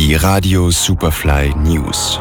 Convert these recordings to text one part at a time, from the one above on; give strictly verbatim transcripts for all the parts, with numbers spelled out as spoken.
Die Radio Superfly News.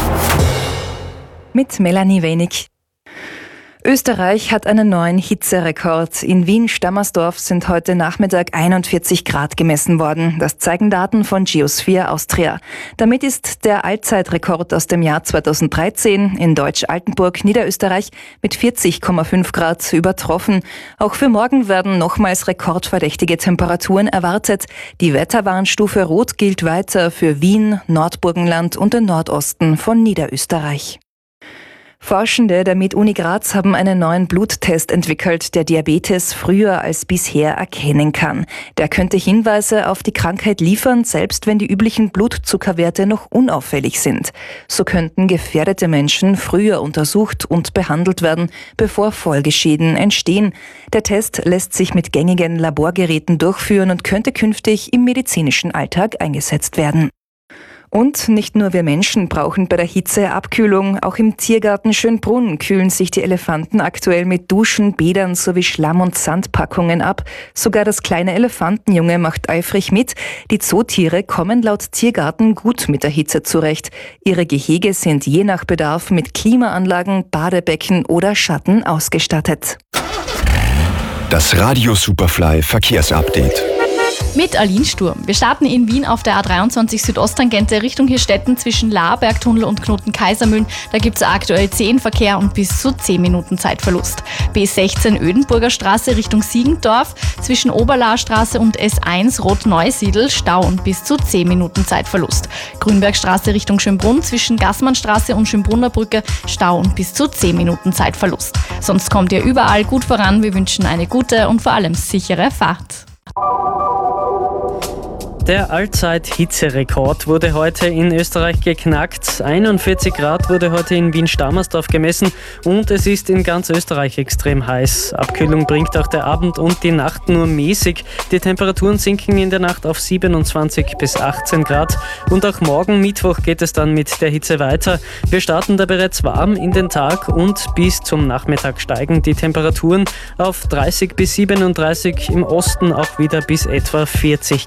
Mit Melanie Wenig. Österreich hat einen neuen Hitzerekord. In Wien-Stammersdorf sind heute Nachmittag einundvierzig Grad gemessen worden. Das zeigen Daten von Geosphere Austria. Damit ist der Allzeitrekord aus dem Jahr zweitausenddreizehn in Deutsch-Altenburg, Niederösterreich, mit vierzig Komma fünf Grad übertroffen. Auch für morgen werden nochmals rekordverdächtige Temperaturen erwartet. Die Wetterwarnstufe Rot gilt weiter für Wien, Nordburgenland und den Nordosten von Niederösterreich. Forschende der Med-Uni Graz haben einen neuen Bluttest entwickelt, der Diabetes früher als bisher erkennen kann. Der könnte Hinweise auf die Krankheit liefern, selbst wenn die üblichen Blutzuckerwerte noch unauffällig sind. So könnten gefährdete Menschen früher untersucht und behandelt werden, bevor Folgeschäden entstehen. Der Test lässt sich mit gängigen Laborgeräten durchführen und könnte künftig im medizinischen Alltag eingesetzt werden. Und nicht nur wir Menschen brauchen bei der Hitze Abkühlung. Auch im Tiergarten Schönbrunn kühlen sich die Elefanten aktuell mit Duschen, Bädern sowie Schlamm- und Sandpackungen ab. Sogar das kleine Elefantenjunge macht eifrig mit. Die Zootiere kommen laut Tiergarten gut mit der Hitze zurecht. Ihre Gehege sind je nach Bedarf mit Klimaanlagen, Badebecken oder Schatten ausgestattet. Das Radio Superfly Verkehrsupdate. Mit Aline Sturm. Wir starten in Wien auf der A dreiundzwanzig Südosttangente Richtung Hirstetten zwischen Laarbergtunnel und Knoten-Kaisermühlen. Da gibt es aktuell zehn Verkehr und bis zu zehn Minuten Zeitverlust. B sechzehn Ödenburger Straße Richtung Siegendorf zwischen Oberlaarstraße und S eins Rot-Neusiedl Stau und bis zu zehn Minuten Zeitverlust. Grünbergstraße Richtung Schönbrunn zwischen Gassmannstraße und Schönbrunner Brücke Stau und bis zu zehn Minuten Zeitverlust. Sonst kommt ihr überall gut voran. Wir wünschen eine gute und vor allem sichere Fahrt. Der Allzeit-Hitzerekord wurde heute in Österreich geknackt. einundvierzig Grad wurde heute in Wien-Stammersdorf gemessen und es ist in ganz Österreich extrem heiß. Abkühlung bringt auch der Abend und die Nacht nur mäßig. Die Temperaturen sinken in der Nacht auf siebenundzwanzig bis achtzehn Grad und auch morgen Mittwoch geht es dann mit der Hitze weiter. Wir starten da bereits warm in den Tag und bis zum Nachmittag steigen die Temperaturen auf dreißig bis siebenunddreißig, im Osten auch wieder bis etwa vierzig